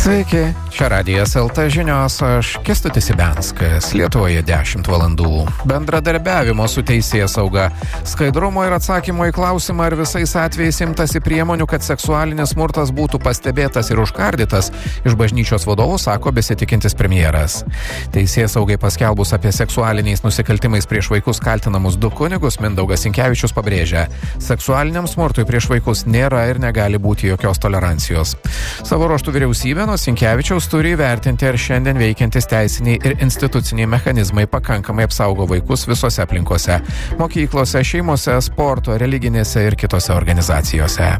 Sveiki, čia Radijas LT žinios, aš Kęstutis Ibenskas, Lietuvoje 10 valandų. Bendradarbiavimo su teisėsauga, skaidrumo ir atsakymo į klausimą, ar visais atvejais imtasi priemonių, kad seksualinis smurtas būtų pastebėtas ir užkardytas, iš bažnyčios vadovų sako besitikintis premjeras. Teisėsaugai paskelbus apie seksualiniais nusikaltimais prieš vaikus kaltinamus 2 kunigus, Mindaugas Sinkevičius pabrėžia, seksualiniam smurtui prieš vaikus nėra ir negali būti jokios tolerancijos. Savo ruožtų vyriausybė nuo Sinkevičiaus turi įvertinti, ar šiandien veikiantis teisiniai ir instituciniai mechanizmai pakankamai apsaugo vaikus visose aplinkose – mokyklose, šeimose, sporto, religinėse ir kitose organizacijose.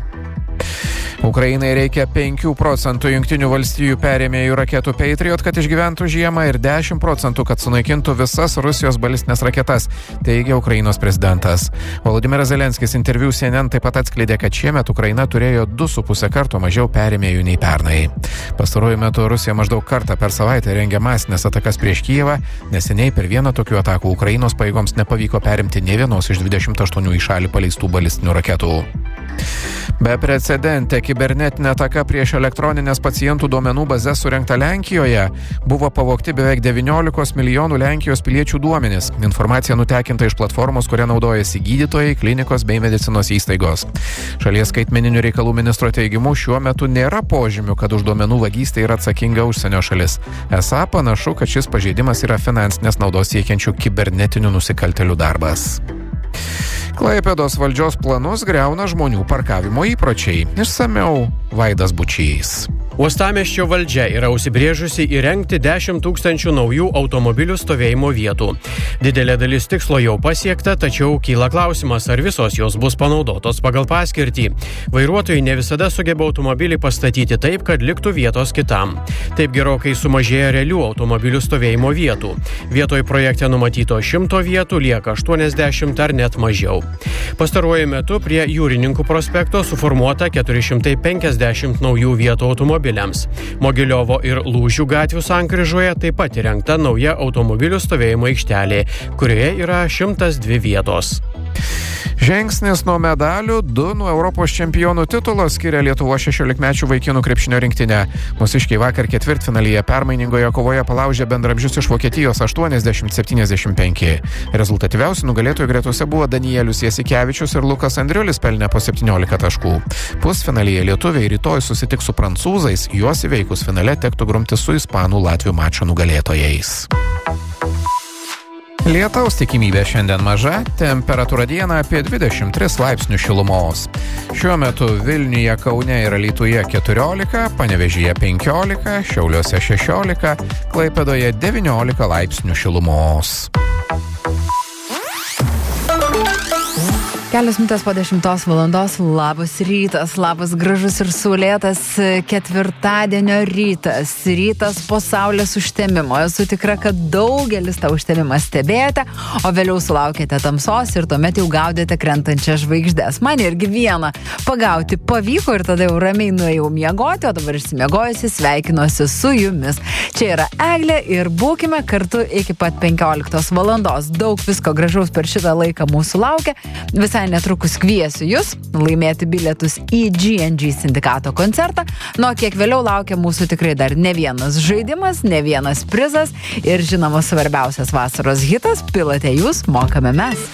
Ukrainai reikia 5% Jungtinių valstijų perėmėjų raketų Patriot, kad išgyventų žiemą, ir 10%, kad sunaikintų visas Rusijos balistinės raketas, teigia Ukrainos prezidentas. Volodymyras Zelenskis interviu CNN taip pat atskleidė, kad šiemet Ukraina turėjo 2,5 karto mažiau perėmėjų nei pernai. Pastaruoju metu Rusija maždaug kartą per savaitę rengia masinės atakas prieš Kijevą, neseniai per vieną tokių atakų Ukrainos pajėgoms nepavyko perimti nė vienos iš 28 į šalį paleistų balistinių raketų. Beprecedentė kibernetinė ataka prieš elektroninės pacientų duomenų bazes surengta Lenkijoje. Buvo pavogti beveik 19 milijonų Lenkijos piliečių duomenys. Informacija nutekinta iš platformos, kuria naudojasi gydytojai, klinikos bei medicinos įstaigos. Šalies skaitmeninių reikalų ministro teigimu, šiuo metu nėra požymių, kad už duomenų vagystę yra atsakinga užsienio šalis. Esą panašu, kad šis pažeidimas yra finansinės naudos siekiančių kibernetinių nusikaltėlių darbas. Klaipėdos valdžios planus griauna žmonių parkavimo įpročiai. Išsamiau Vaidas Bučys. Uostamiesčio valdžia yra užsibrėžusi įrengti 10 000 naujų automobilių stovėjimo vietų. Didelė dalis tikslo jau pasiekta, tačiau kyla klausimas, ar visos jos bus panaudotos pagal paskirtį. Vairuotojai ne visada sugeba automobilį pastatyti taip, kad liktų vietos kitam. Taip gerokai sumažėja realių automobilių stovėjimo vietų. Vietoj projekte numatyto 100 vietų lieka 80 ar net mažiau. Pastaruoju metu prie Jūrininkų prospekto suformuota 450 naujų vietų automobiliams. Mogiliovo ir Lūžių gatvių sankryžoje taip pat įrengta nauja automobilių stovėjimo aikštelė, kurioje yra 102 vietos. Žingsnis nuo medalių, 2 nuo Europos čempionų titulo skiria Lietuvos 16-mečių vaikinų krepšinio rinktinę. Mūsiškiai vakar ketvirtfinalyje permainingoje kovoje palaužė bendramžius iš Vokietijos 80-75. Rezultatyviausių nugalėtojų gretose buvo Danielius Jasikevičius ir Lukas Andriulis, pelnė po 17 taškų. Pusfinalyje lietuviai rytoj susitiks su prancūzais, juos įveikus finale tektų grumtis su ispanų Latvių mačo nugalėtojais. Lietaus tikimybė šiandien maža, temperatūra dieną apie 23 laipsnių šilumos. Šiuo metu Vilniuje, Kaune ir Alytuje 14, Panevėžyje 15, Šiauliuose 16, Klaipėdoje 19 laipsnių šilumos. Kelios minutės po 10 valandos, labas rytas, labas gražus ir saulėtas ketvirtadienio rytas. Rytas po saulės užtemimo. Esu tikra, kad daugelis tą užtemimą stebėjote, o vėliau sulaukėte tamsos ir tuomet jau gaudėte krentančias žvaigždės. Man irgi vieną pagauti pavyko ir tada jau ramiai nuėjau miegoti, o dabar išsimiegojusi sveikinuosi su jumis. Čia yra Eglė ir būkime kartu iki pat 15 valandos. Daug visko gražaus per šitą laiką mūsų laukia. Visai netrukus kviesiu jūs laimėti bilietus į G&G sindikato koncertą. Nuo kiek vėliau laukia mūsų tikrai dar ne vienas žaidimas, ne vienas prizas ir žinoma svarbiausias vasaros hitas, pilate jūs, mokame mes.